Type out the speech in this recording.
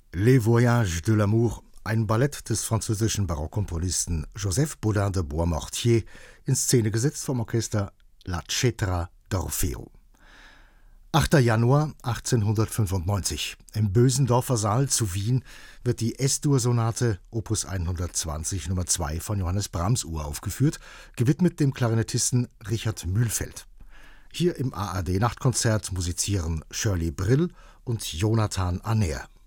Les Voyages de l'amour, ein Ballett des französischen Barockkomponisten Joseph Bodin de Boismortier, in Szene gesetzt vom Orchester La Cetra d'Orfeo. 8. Januar 1895. Im Bösendorfer Saal zu Wien wird die S-Dur-Sonate Opus 120 Nummer 2 von Johannes Brahms uraufgeführt, gewidmet dem Klarinettisten Richard Mühlfeld. Hier im ARD-Nachtkonzert musizieren Shirley Brill und Jonathan Aner.